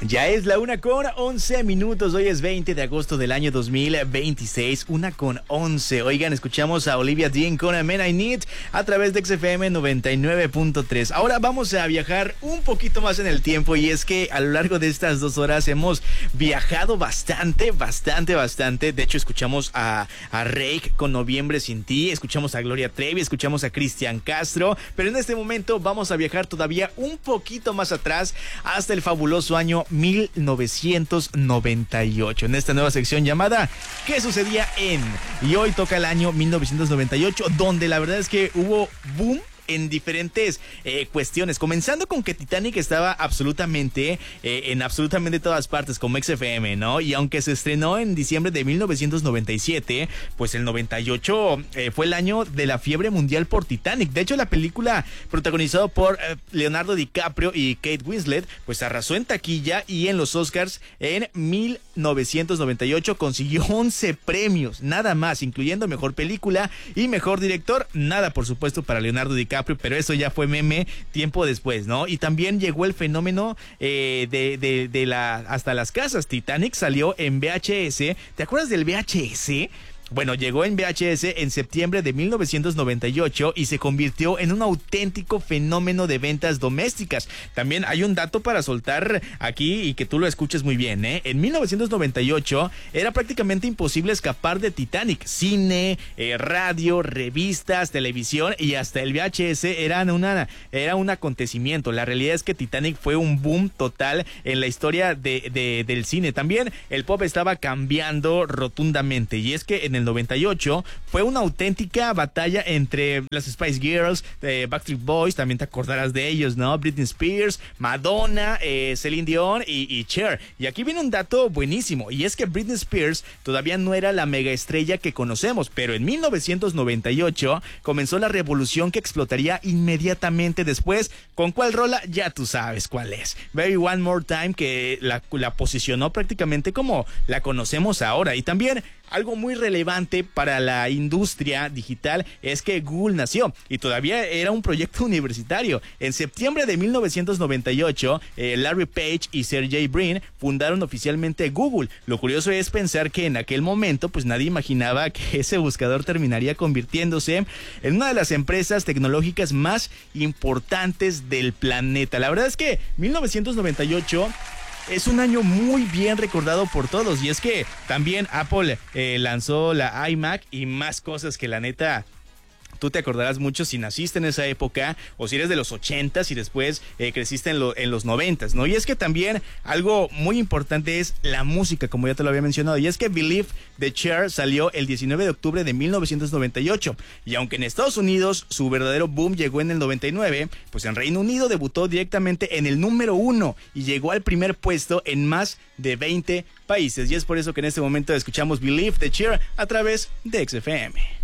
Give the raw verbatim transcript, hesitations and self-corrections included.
Ya es la una con once minutos, hoy es veinte de agosto del año dos mil veintiséis, una con once. Oigan, escuchamos a Olivia Dean con A Man I Need a través de X F M noventa y nueve punto tres. Ahora vamos a viajar un poquito más en el tiempo, y es que a lo largo de estas dos horas hemos viajado bastante, bastante, bastante. De hecho, escuchamos a, a Rake con Noviembre Sin Ti, escuchamos a Gloria Trevi, escuchamos a Cristian Castro, pero en este momento vamos a viajar todavía un poquito más atrás, hasta el fabuloso año mil novecientos noventa y ocho, en esta nueva sección llamada ¿Qué sucedía en? Y hoy toca el año mil novecientos noventa y ocho, donde la verdad es que hubo boom en diferentes eh, cuestiones, comenzando con que Titanic estaba absolutamente eh, en absolutamente todas partes, como X F M, ¿no? Y aunque se estrenó en diciembre de mil novecientos noventa y siete, pues el noventa y ocho eh, fue el año de la fiebre mundial por Titanic. De hecho, la película, protagonizada por eh, Leonardo DiCaprio y Kate Winslet, pues arrasó en taquilla, y en los Oscars en mil novecientos noventa y ocho consiguió once premios, nada más, incluyendo mejor película y mejor director. Nada, por supuesto, para Leonardo DiCaprio, pero eso ya fue meme tiempo después, ¿no? Y también llegó el fenómeno eh, de, de, de la hasta las casas. Titanic salió en V H S. ¿Te acuerdas del V H S? Bueno, llegó en V H S en septiembre de mil novecientos noventa y ocho y se convirtió en un auténtico fenómeno de ventas domésticas. También hay un dato para soltar aquí y que tú lo escuches muy bien, ¿eh? En mil novecientos noventa y ocho era prácticamente imposible escapar de Titanic. Cine, eh, radio, revistas, televisión y hasta el V H S eran una, era un acontecimiento. La realidad es que Titanic fue un boom total en la historia de, de, del cine. También el pop estaba cambiando rotundamente, y es que en el noventa y ocho fue una auténtica batalla entre las Spice Girls, eh, Backstreet Boys, también te acordarás de ellos, ¿no? Britney Spears, Madonna, eh, Celine Dion y, y Cher. Y aquí viene un dato buenísimo, y es que Britney Spears todavía no era la mega estrella que conocemos, pero en mil novecientos noventa y ocho comenzó la revolución que explotaría inmediatamente después. ¿Con cuál rola? Ya tú sabes cuál es. Baby One More Time, que la, la posicionó prácticamente como la conocemos ahora. Y también algo muy relevante para la industria digital es que Google nació, y todavía era un proyecto universitario. En septiembre de mil novecientos noventa y ocho, eh, Larry Page y Sergey Brin fundaron oficialmente Google. Lo curioso es pensar que en aquel momento pues nadie imaginaba que ese buscador terminaría convirtiéndose en una de las empresas tecnológicas más importantes del planeta. La verdad es que mil novecientos noventa y ocho es un año muy bien recordado por todos, y es que también Apple eh, lanzó la iMac y más cosas que la neta tú te acordarás mucho si naciste en esa época o si eres de los ochentas y después eh, creciste en, lo, en los noventas, ¿no? Y es que también algo muy importante es la música, como ya te lo había mencionado, y es que Believe de Cher salió el diecinueve de octubre de mil novecientos noventa y ocho, y aunque en Estados Unidos su verdadero boom llegó en el noventa y nueve, pues en Reino Unido debutó directamente en el número uno y llegó al primer puesto en más de veinte países, y es por eso que en este momento escuchamos Believe de Cher a través de X F M.